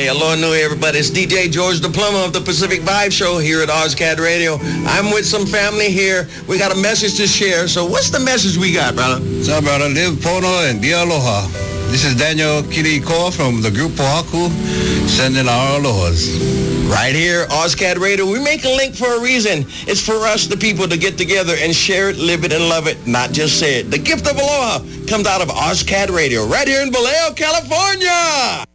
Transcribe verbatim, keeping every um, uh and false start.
Hey, aloha nui, everybody. It's D J George the Plumber of the Pacific Vibe Show here at OzCat Radio. I'm with some family here. We got a message to share. So what's the message we got, brother? So, brother, live pono and be aloha. This is Daniel Kirikoa from the group Pohaku, sending our alohas. Right here, OzCat Radio. We make a link for a reason. It's for us, the people, to get together and share it, live it, and love it, not just say it. The gift of aloha comes out of OzCat Radio right here in Vallejo, California.